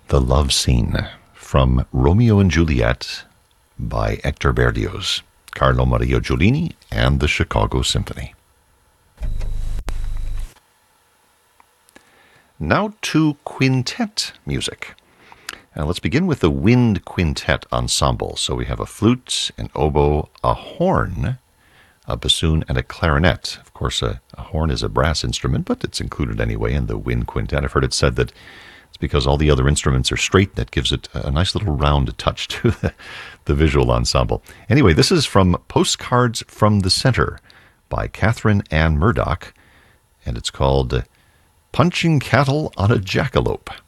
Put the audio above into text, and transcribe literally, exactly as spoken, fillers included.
The Love Scene from Romeo and Juliet by Hector Berlioz, Carlo Maria Giulini, and the Chicago Symphony. Now to quintet music. Now let's begin with the wind quintet ensemble. So we have a flute, an oboe, a horn, a bassoon, and a clarinet. Of course, a, a horn is a brass instrument, but it's included anyway in the wind quintet. I've heard it said that it's because all the other instruments are straight that gives it a nice little round touch to the, the visual ensemble. Anyway, this is from Postcards from the Center by Catherine Ann Murdoch, and it's called Punching Cattle on a Jackalope.